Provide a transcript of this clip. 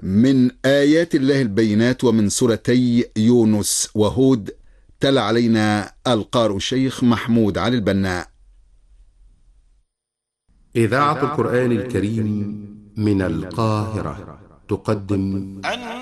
من آيات الله البينات ومن سورتي يونس وهود. تلا علينا القارئ الشيخ محمود علي البناء. إذاعة القرآن الكريم من القاهرة تقدم